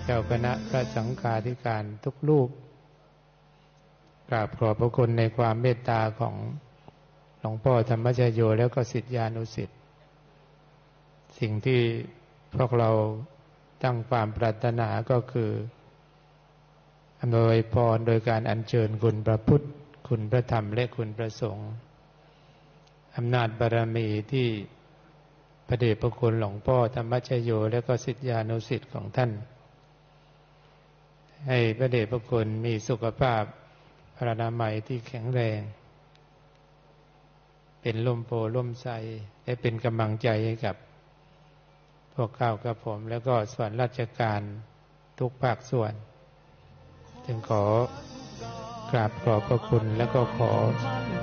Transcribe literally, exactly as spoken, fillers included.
เจ้าคณะพระสังฆาธิการทุกรูปกราบขอบพระคุณในความเมตตาของหลวงพ่อธรรมชโยแล้วก็ศิษยานุศิษย์สิ่งที่พวกเราตั้งความปรารถนาก็คืออำนวยพรโดยการอัญเชิญคุณพระพุทธคุณพระธรรมและคุณพระสงฆ์อำนาจบารมีที่พระเดชพระคุณหลวงพ่อธรรมชโยและก็ศิษยานุศิษย์ของท่านให้พระเดชพระคุณมีสุขภาพพระนามัยที่แข็งแรงเป็นร่มโพล่มไทรและเป็นกำลังใจให้กับพวกข้าวกับผมแล้วก็ส่วนราชการทุกภาคส่วนจึงขอกราบขอบพระคุณแล้วก็ขอ